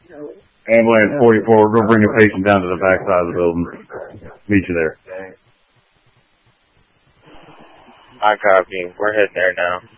Ambulance 44, we're going to bring a patient down to the back side of the building. Meet you there. I copy. We're heading there now.